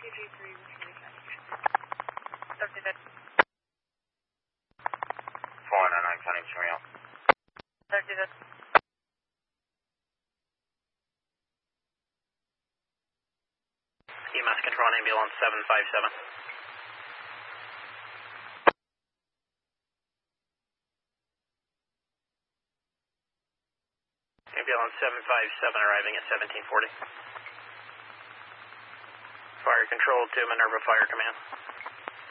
499 County Cheerio. EMS control on ambulance 757. Ambulance 757 arriving at 1740. Fire control to Minerva Fire Command.